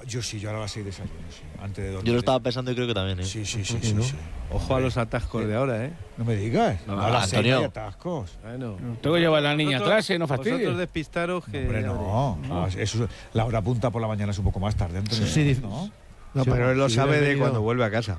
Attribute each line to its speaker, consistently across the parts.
Speaker 1: Yo sí, yo ahora a las 6 desayuno, sí, antes de dormir.
Speaker 2: Yo lo estaba pensando y creo que también, ¿eh?
Speaker 1: Sí.
Speaker 3: ¿no? Ojo a los atascos de ahora, ¿eh?
Speaker 1: No me digas.
Speaker 2: No,
Speaker 1: A las 6
Speaker 2: Antonio.
Speaker 1: hay atascos.
Speaker 3: Bueno.
Speaker 4: Tengo que llevar a la niña a clase, no fastidies.
Speaker 3: Vosotros despistaros que...
Speaker 1: Hombre, no. Eso, la hora punta por la mañana es un poco más tarde, Antonio.
Speaker 5: Sí,
Speaker 1: ¿no?
Speaker 5: No,
Speaker 6: pero él lo
Speaker 5: si
Speaker 6: sabe
Speaker 5: hubieras
Speaker 6: de
Speaker 5: venido-
Speaker 6: cuando vuelve a casa.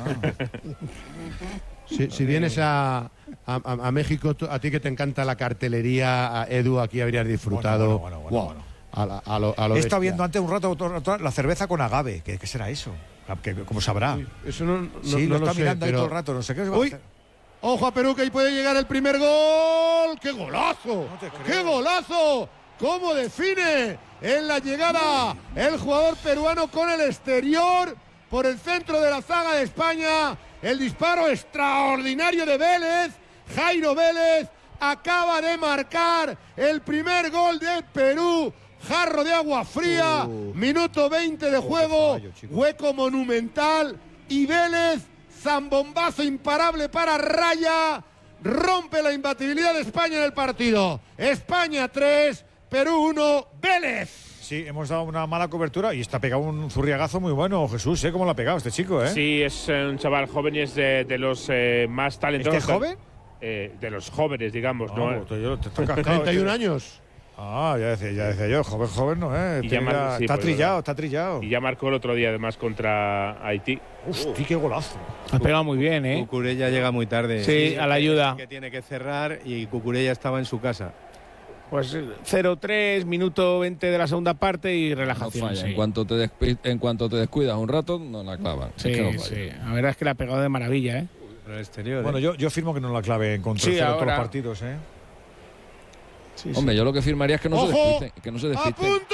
Speaker 5: Si vienes a México, a ti que te encanta la cartelería, a Edu, aquí habrías disfrutado.
Speaker 1: Bueno.
Speaker 5: A lo
Speaker 1: He
Speaker 5: bestia.
Speaker 1: estado viendo antes un rato la cerveza con agave. ¿Qué será eso? ¿Cómo sabrá?
Speaker 5: Eso no
Speaker 1: Sí,
Speaker 5: lo
Speaker 1: lo está
Speaker 5: sé,
Speaker 1: mirando ahí
Speaker 5: pero-
Speaker 1: todo el rato. No sé qué se va a
Speaker 5: ¡Uy!
Speaker 1: hacer.
Speaker 5: ¡Ojo a Perú, que ahí puede llegar el primer gol! ¡Qué golazo!
Speaker 1: No te creo.
Speaker 5: ¡Qué golazo! ¿Cómo define en la llegada el jugador peruano con el exterior por el centro de la zaga de España? El disparo extraordinario de Vélez. Jairo Vélez acaba de marcar el primer gol de Perú. Jarro de agua fría, minuto 20 de juego,
Speaker 1: fallo, chico.
Speaker 5: hueco monumental y Vélez, zambombazo imparable para Raya, rompe la imbatibilidad de España en el partido. España 3, Perú 1, Vélez.
Speaker 1: Sí, hemos dado una mala cobertura y está pegado un zurriagazo muy bueno, Jesús, ¿cómo lo ha pegado este chico,
Speaker 7: Sí, es un chaval joven y es de los más talentosos.
Speaker 1: ¿Este joven?
Speaker 7: De los jóvenes, digamos, ¿no?
Speaker 1: Te está cascado,
Speaker 5: 31 años.
Speaker 1: Ah, ya decía yo, joven no,
Speaker 7: Y ya mar- sí,
Speaker 1: está
Speaker 7: pues,
Speaker 1: trillado.
Speaker 7: Y ya marcó el otro día, además, contra Haití.
Speaker 1: Hostia, qué golazo.
Speaker 4: Ha pegado muy bien, ¿eh?
Speaker 3: Cucurella llega muy tarde.
Speaker 4: Sí, a la ayuda.
Speaker 3: Que tiene que cerrar y Cucurella estaba en su casa.
Speaker 4: Pues 0-3, minuto 20 de la segunda parte y
Speaker 8: No
Speaker 4: relajación.
Speaker 8: falla.
Speaker 4: Sí.
Speaker 8: En cuanto te descuidas un rato, no la clavan.
Speaker 4: Sí,
Speaker 8: Es que no falla.
Speaker 4: sí. La verdad es que la ha pegado de maravilla, ¿eh?
Speaker 3: Por el exterior.
Speaker 1: Bueno, yo firmo que no la clave en contra
Speaker 4: Sí,
Speaker 1: cero todos los
Speaker 4: ahora.
Speaker 1: partidos,
Speaker 4: Sí,
Speaker 8: Hombre, yo lo que firmaría es que no se
Speaker 5: ¡Ojo!
Speaker 8: despisten. Que no se
Speaker 5: ¡A
Speaker 8: despisten.
Speaker 5: punto,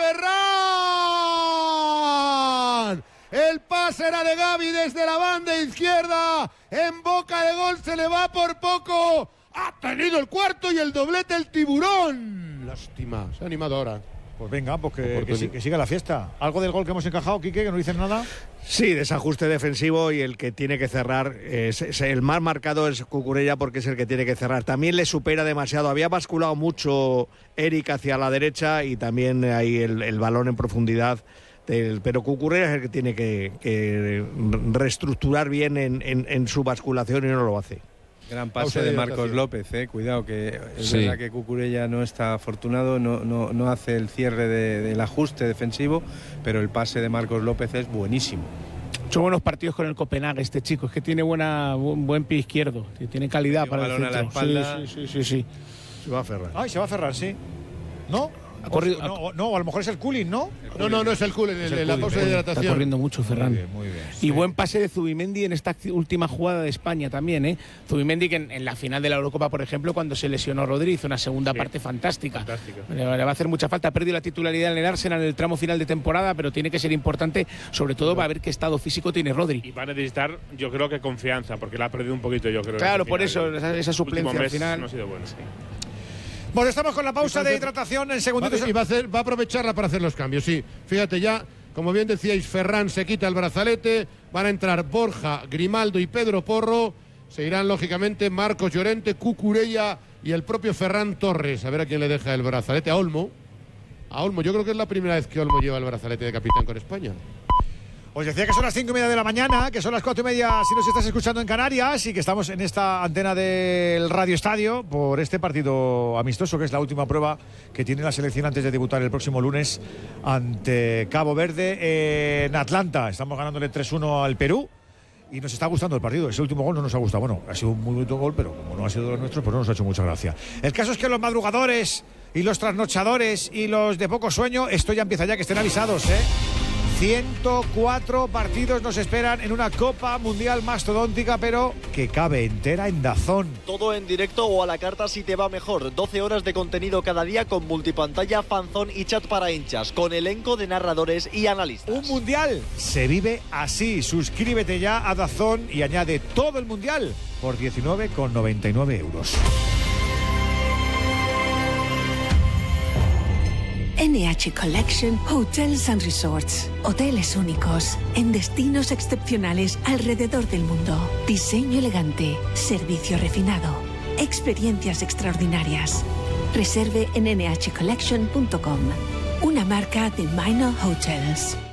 Speaker 5: Ferran! El pase era de Gavi desde la banda izquierda. En boca de gol se le va por poco. Ha tenido el cuarto y el doblete el tiburón. Lástima, se ha animado ahora.
Speaker 1: Pues venga, pues que siga la fiesta. ¿Algo del gol que hemos encajado, Quique, que no dicen nada?
Speaker 6: Sí, desajuste defensivo y el que tiene que cerrar, el más marcado es Cucurella porque es el que tiene que cerrar. También le supera demasiado, había basculado mucho Eric hacia la derecha y también ahí el balón en profundidad. Pero Cucurella es el que tiene que reestructurar bien en su basculación y no lo hace.
Speaker 3: Gran
Speaker 5: Pausa
Speaker 3: pase
Speaker 5: de
Speaker 3: de Marcos
Speaker 5: hidratación.
Speaker 3: López, cuidado que es
Speaker 8: Sí.
Speaker 3: verdad que Cucurella no está afortunado, no hace el cierre del ajuste defensivo, pero el pase de Marcos López es buenísimo.
Speaker 4: Hecho buenos partidos con el Copenhague este chico, es que tiene buen pie izquierdo, tiene calidad
Speaker 3: Metió
Speaker 4: para el
Speaker 3: balón a la
Speaker 4: centro.
Speaker 3: espalda.
Speaker 4: Sí.
Speaker 5: Se va a Ferran.
Speaker 1: Ay, se va a cerrar, sí. ¿No?
Speaker 4: Ha corrido-
Speaker 1: No, a lo mejor es el cooling, ¿no?
Speaker 5: No es el culo, la pausa de
Speaker 4: Está
Speaker 5: hidratación.
Speaker 4: corriendo mucho Ferran.
Speaker 1: Muy bien.
Speaker 4: Y buen pase de Zubimendi en esta última jugada de España también, ¿eh? Zubimendi que en la final de la Eurocopa, por ejemplo, cuando se lesionó Rodri, hizo una segunda parte fantástica. Le va a hacer mucha falta. Ha perdido la titularidad en el Arsenal en el tramo final de temporada, pero tiene que ser importante, sobre todo para ver qué estado físico tiene Rodri.
Speaker 7: Y va a necesitar, yo creo que confianza, porque la ha perdido un poquito, yo creo.
Speaker 4: Claro,
Speaker 7: en
Speaker 4: por
Speaker 7: el
Speaker 4: eso,
Speaker 7: final.
Speaker 4: esa suplencia
Speaker 7: Último
Speaker 4: al
Speaker 7: mes
Speaker 4: final.
Speaker 7: no ha sido bueno.
Speaker 1: Bueno, estamos con la pausa de hidratación en segunditos.
Speaker 5: Y va a aprovecharla para hacer los cambios, sí. Fíjate ya, como bien decíais, Ferran se quita el brazalete, van a entrar Borja, Grimaldo y Pedro Porro, se irán lógicamente Marcos Llorente, Cucurella y el propio Ferran Torres, a ver a quién le deja el brazalete, a Olmo. Yo creo que es la primera vez que Olmo lleva el brazalete de capitán con España.
Speaker 1: Os decía que son las 5:30 de la mañana, que son las 4:30 si nos estás escuchando en Canarias y que estamos en esta antena del Radio Estadio por este partido amistoso, que es la última prueba que tiene la selección antes de debutar el próximo lunes ante Cabo Verde en Atlanta. Estamos ganándole 3-1 al Perú y nos está gustando el partido. Ese último gol no nos ha gustado. Bueno, ha sido un muy bonito gol, pero como no ha sido de los nuestros, pues no nos ha hecho mucha gracia. El caso es que los madrugadores y los trasnochadores y los de poco sueño, esto ya empieza ya, que estén avisados, 104 partidos nos esperan en una Copa Mundial mastodóntica, pero que cabe entera en DAZN.
Speaker 2: Todo en directo o a la carta si te va mejor. 12 horas de contenido cada día con multipantalla, fanzón y chat para hinchas, con elenco de narradores y analistas.
Speaker 1: Un mundial se vive así. Suscríbete ya a DAZN y añade todo el mundial por 19,99 euros.
Speaker 9: NH Collection Hotels and Resorts. Hoteles únicos en destinos excepcionales alrededor del mundo. Diseño elegante, servicio refinado, experiencias extraordinarias. Reserve en nhcollection.com. Una marca de Minor Hotels.